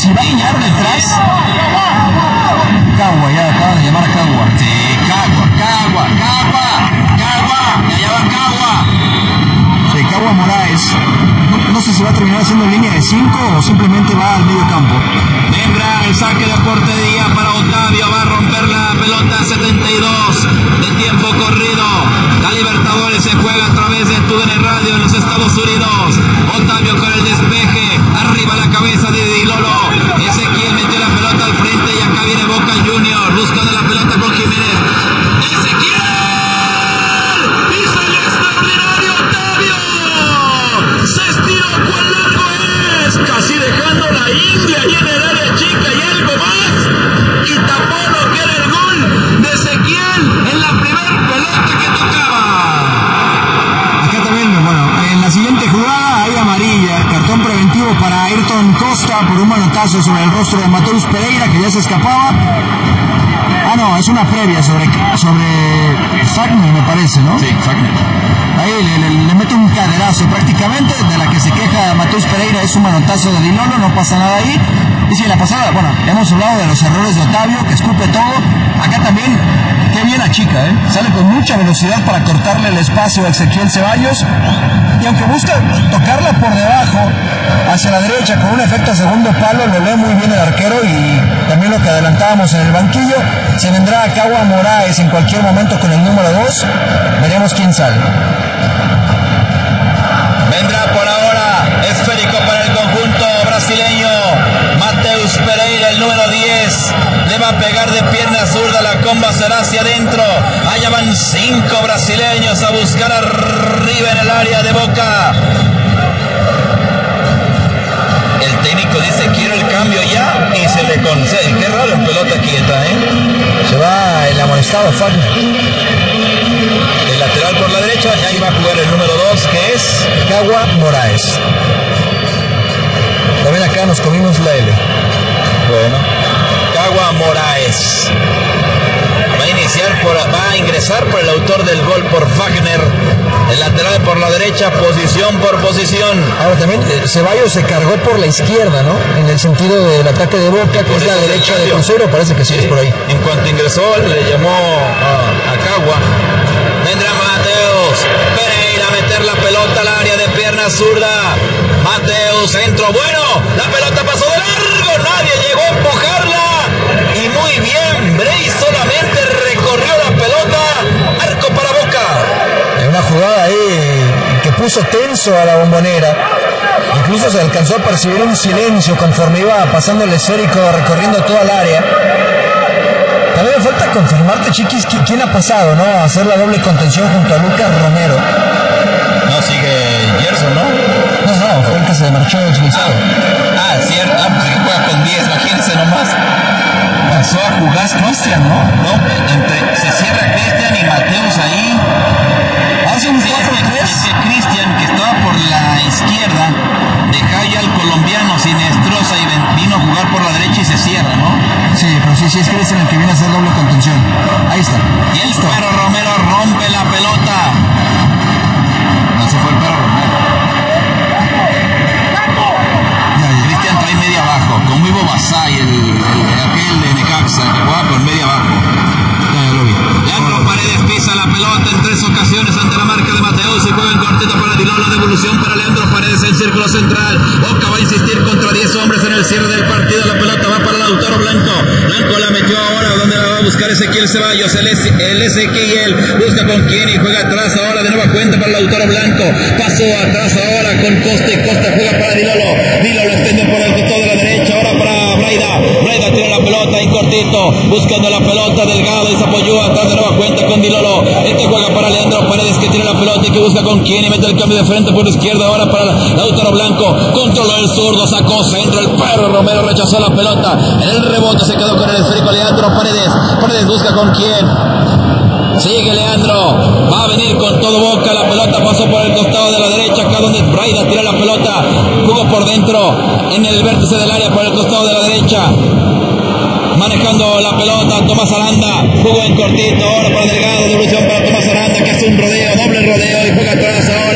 si va a tirar detrás. Cagua, ya acaban de llamar a Cagua. Sí, Cagua. Ya va Cagua. Sí, Cagua Moraes. No sé si va a terminar haciendo línea de 5 o simplemente va al medio campo. Vendrá el saque de portería para Otavio. Va a romper la pelota 72 de tiempo corrido. La Libertadores se juega a través de TUDN Radio en los Estados Unidos. Otavio con el despeje. Arriba la cabeza de Dilolo. Ezequiel metió la pelota al frente y acá viene Boca Junior. Buscando la pelota con Jiménez. ¡Ezequiel! ¡Hizo el extraordinario Otavio! ¡Se estiró! ¡Cuán largo es! Casi dejando la India y en el área chica y algo más. Y tapó lo que era el gol de Ezequiel en la primera pelota que tocaba. Acá también, bueno, en la siguiente jugada hay amarilla, cartón preventivo para Ayrton Costa por un manotazo sobre el rostro de Mateus Pereira, que ya se escapaba. Ah, no, es una previa sobre Fagner, me parece, ¿no? Sí, Fagner. Ahí le mete un caderazo prácticamente, de la que se queja Mateus Pereira, es un manotazo de Dilolo, no pasa nada ahí. Y si en la pasada, bueno, hemos hablado de los errores de Otavio, que escupe todo. Acá también, qué bien achica, sale con mucha velocidad para cortarle el espacio a Ezequiel Ceballos. Y aunque busca tocarla por debajo, hacia la derecha, con un efecto segundo palo, lo lee muy bien el arquero. Y también lo que adelantábamos en el banquillo, se vendrá a Cagua Moraes en cualquier momento con el número 2. Veremos quién sale. Vendrá por ahora esférico para el conjunto brasileño. Mateus Pereira, el número 10, le va a pegar de pierna zurda, la comba será hacia adentro. Allá van 5 brasileños a buscar arriba en el área de Boca. El técnico dice quiero el cambio ya y se le concede. Qué raro en pelota quieta, Se va el amonestado Fagner. El lateral por la derecha, y ahí va a jugar el número 2, que es Cagua Moraes. También acá nos comimos la L. Bueno, Cagua Moraes va a ingresar por el autor del gol, por Fagner. El lateral por la derecha, posición por posición. Ahora también Ceballos se cargó por la izquierda, ¿no? En el sentido del ataque de Boca, que es la derecha de Cruzeiro, parece que sí es por ahí. En cuanto ingresó, le llamó a Cagua. Vendrá Mateus Pereira a meter la pelota al área de pierna zurda. Mateus, centro, bueno, la pelota pasó de largo, nadie llegó a empujarla. Y muy bien, Bray solamente recorrió la pelota, arco para Boca. Una jugada ahí que puso tenso a la Bombonera. Incluso se alcanzó a percibir un silencio conforme iba pasando el esférico, recorriendo toda el área. También me falta confirmarte, Chiquis, quién ha pasado, ¿no? A hacer la doble contención junto a Lucas Romero. No, sigue Gerson, ¿no? No, fue el que se marchó expulsado. Cierto, pues que juega con 10, imagínense nomás. Pasó a jugar Cristian, ¿no? Se cierra Cristian y Mateus ahí. Hace un 4-3. Cristian, que estaba por la izquierda, deja ya al colombiano Sinestrosa y vino a jugar por la derecha y se cierra, ¿no? Sí, pero sí es Cristian el que viene a hacer doble contención. Ahí está. Y el Perro Romero rompe la pelota. No se fue el Perro Romero. Cristian trae media abajo, como Ivo Basay, aquel de Necaxa, que juega con media abajo. Ya lo vi. Leandro Paredes pisa la pelota en 3 ocasiones ante la marca de Mateus y juega en cortito para Dilolo. Devolución para Leandro Paredes en círculo central. Boca va a insistir contra 10 hombres en el cierre del partido. La pelota va para Lautaro Blanco. Blanco la metió ahora. ¿Dónde la va a buscar Ezequiel Ceballos? El Ezequiel busca con quién y juega atrás ahora de nueva cuenta para Lautaro Blanco. Pasó atrás ahora con Costa y Costa juega para Dilolo. Dilolo extiende por el costado de la derecha ahora para Braida. Braida tira la pelota en cortito buscando la pelota. Delgado y se apoyó atrás de nueva cuenta con Dilolo. Este juega para Leandro Paredes que tira la pelota y que busca con quién y mete el cambio de frente por la izquierda ahora para Lautaro Blanco. Controló el zurdo, sacó centro, el Perro Romero rechazó la pelota. En el rebote se quedó con el esférico Leandro Paredes. Paredes busca con quién. Sigue Leandro, va a venir con todo Boca, la pelota pasó por el costado de la derecha, acá donde Braida tira la pelota, jugó por dentro, en el vértice del área por el costado de la derecha, manejando la pelota Tomás Aranda, jugó en cortito, ahora para Delgado, devolución para Tomás Aranda, que hace un rodeo, doble rodeo y juega atrás ahora.